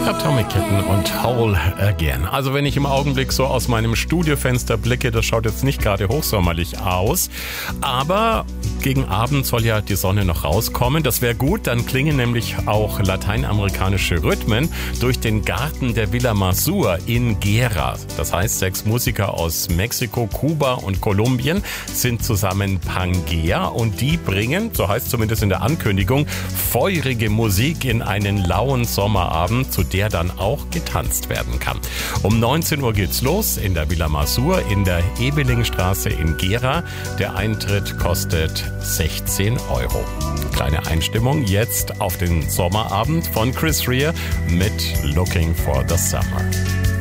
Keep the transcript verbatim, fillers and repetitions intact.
Atomic Kitten und Whole Again. Also wenn ich im Augenblick so aus meinem Studiofenster blicke, das schaut jetzt nicht gerade hochsommerlich aus, aber gegen Abend soll ja die Sonne noch rauskommen. Das wäre gut, dann klingen nämlich auch lateinamerikanische Rhythmen durch den Garten der Villa Mazur in Gera. Das heißt, sechs Musiker aus Mexiko, Kuba und Kolumbien sind zusammen Pangea und die bringen, so heißt zumindest in der Ankündigung, feurige Musik in einen lauen Sommerabend, zu der dann auch getanzt werden kann. Um neunzehn Uhr geht's los in der Villa Mazur in der Ebelingstraße in Gera. Der Eintritt kostet sechzehn Euro. Kleine Einstimmung jetzt auf den Sommerabend von Chris Rea mit Looking for the Summer.